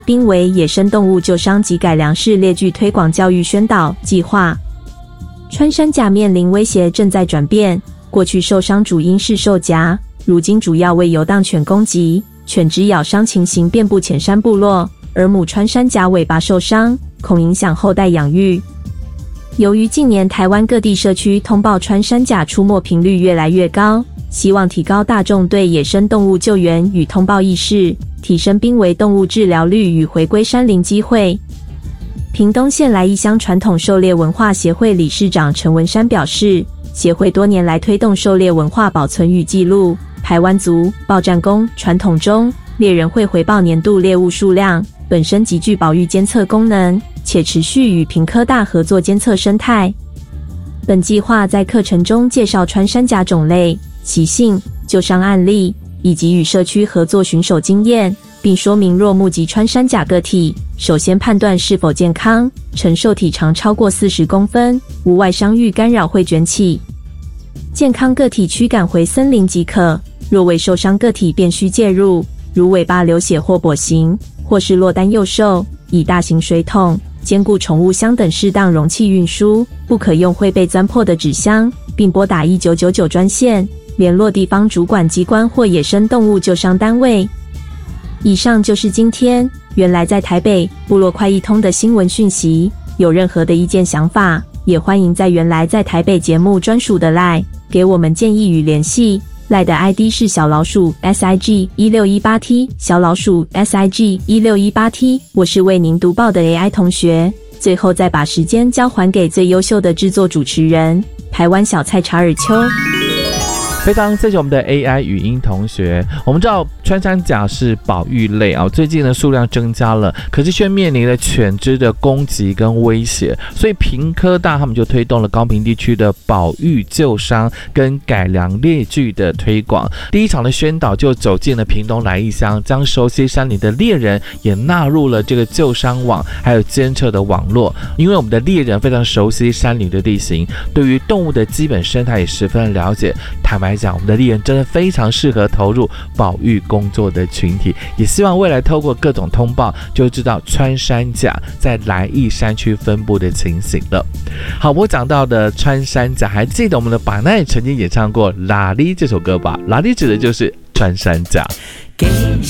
濒危野生动物救伤及改良式猎具推广教育宣导计划。穿山甲面临威胁正在转变，过去受伤主因是受夹，如今主要为游荡犬攻击，犬只咬伤情形遍布浅山部落，而母穿山甲尾巴受伤，恐影响后代养育。由于近年台湾各地社区通报穿山甲出没频率越来越高，希望提高大众对野生动物救援与通报意识，提升濒危动物治疗率与回归山林机会。屏东县来义乡传统狩猎文化协会理事长陈文山表示，协会多年来推动狩猎文化保存与记录，排湾族、报战功传统中，猎人会回报年度猎物数量，本身极具保育监测功能，且持续与屏科大合作监测生态。本计划在课程中介绍穿山甲种类、习性、救伤案例，以及与社区合作巡守经验，并说明若目击穿山甲个体，首先判断是否健康，承受体长超过40公分，无外伤欲干扰会卷起。健康个体驱赶回森林即可，若为受伤个体便需介入，如尾巴流血或跛行，或是落单幼兽，以大型水桶、坚固宠物箱等适当容器运输，不可用会被钻破的纸箱，并拨打1999专线，联络地方主管机关或野生动物救伤单位。以上就是今天原来在台北部落快易通的新闻讯息，有任何的意见想法，也欢迎在原来在台北节目专属的 LINE 给我们建议与联系。LINE 的 ID 是小老鼠 SIG1618T 小老鼠 SIG1618T。 我是为您读报的 AI 同学。最后再把时间交还给最优秀的制作主持人台湾小蔡查尔丘。 非常谢谢我们的 AI 语音同学。我们知道穿山甲是保育类啊，最近的数量增加了，可是却面临了犬只的攻击跟威胁，所以屏科大他们就推动了高屏地区的保育救伤跟改良猎具的推广。第一场的宣导就走进了屏东来义乡，将熟悉山林的猎人也纳入了这个救伤网还有监测的网络。因为我们的猎人非常熟悉山林的地形，对于动物的基本生态也十分了解，坦白讲，我们的猎人真的非常适合投入保育工作的群体，也希望未来透过各种通报就知道穿山甲在来义山区分布的情形了。好，我讲到的穿山甲，还记得我们的巴奈曾经演唱过《拉力》这首歌吧？拉力指的就是穿山甲。 给